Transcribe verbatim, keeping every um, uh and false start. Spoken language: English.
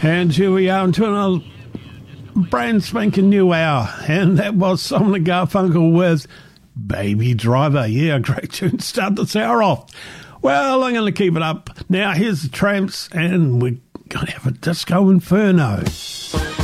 And here we are into another brand spanking new hour. And that was Simon and Garfunkel with Baby Driver. Yeah, a great tune to start this hour off. Well, I'm going to keep it up. Now, here's the Tramps, and we're going to have a disco inferno.